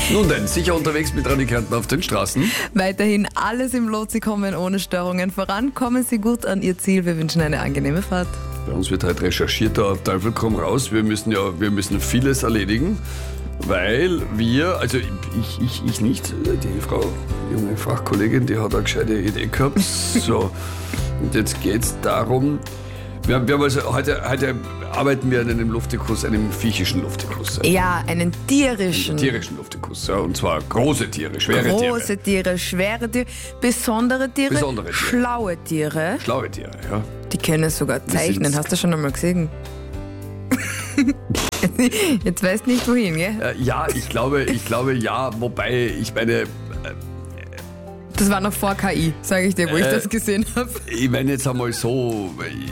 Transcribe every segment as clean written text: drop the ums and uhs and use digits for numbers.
Nun denn, sicher unterwegs mit Radio Kärnten auf den Straßen. Weiterhin alles im Lot, Sie kommen ohne Störungen voran. Kommen Sie gut an Ihr Ziel. Wir wünschen eine angenehme Fahrt. Bei uns wird heute recherchiert, da Teufel komm raus. Wir müssen vieles erledigen, weil wir, also ich nicht, die junge Fachkollegin, die hat eine gescheite Idee gehabt. So, und jetzt geht's darum, wir haben also heute arbeiten wir an einem Luftikus, einem viechischen Luftikus. Ja, einen tierischen. Einen tierischen Luftikus, ja, und zwar große Tiere, schwere Tiere. Große Tiere, schwere Tiere, besondere Tiere, schlaue Tiere. Schlaue Tiere, ja. Die können es sogar zeichnen, hast du schon einmal gesehen? Jetzt weißt du nicht wohin, gell? Ja, ich glaube ja, wobei, ich meine... Das war noch vor KI, sage ich dir, wo ich das gesehen habe. Ich meine jetzt einmal so...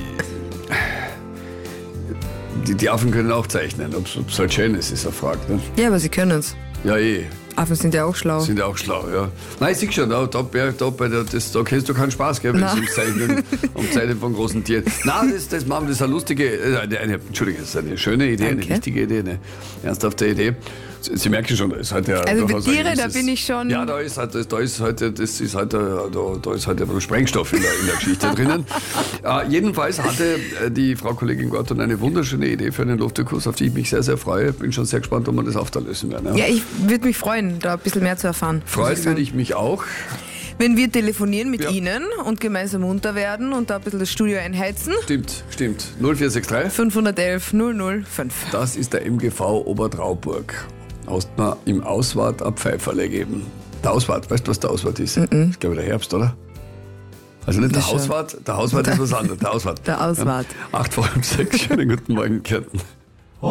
Die Affen können auch zeichnen, ob es halt schön ist eine Frage. Ne? Ja, aber sie können es. Ja, eh. Affen sind ja auch schlau. Sind ja auch schlau, ja. Nein, ich sehe schon, da kennst du keinen Spaß, gell, wenn es um Zeichnen von großen Tieren. Nein, das machen wir, das ist eine lustige, Entschuldigung, das ist eine schöne Idee, eine wichtige Idee, eine ernsthafte Idee. Sie merken schon, da ist halt ja... Also mit Tiere, da bin ich schon... Ja, da ist halt ein bisschen Sprengstoff in der Geschichte drinnen. Jedenfalls hatte die Frau Kollegin Gordon eine wunderschöne Idee für einen Luftikus, auf die ich mich sehr, sehr freue. Bin schon sehr gespannt, ob wir das auflösen werden. Ja, ich würde mich freuen, da ein bisschen mehr zu erfahren. Freuen würde ich mich auch. Wenn wir telefonieren mit Ihnen und gemeinsam munter werden und da ein bisschen das Studio einheizen. Stimmt. 0463 511 005. Das ist der MGV Obertrauburg. Ostner im Auswart ein Pfeiferle geben. Der Auswart, weißt du, was der Auswart ist? Ich glaube, der Herbst, oder? Also nicht der Hauswart, der Hauswart ist was anderes, der Auswart. Der Auswart. 8 vor 6, schönen guten Morgen, Kärnten.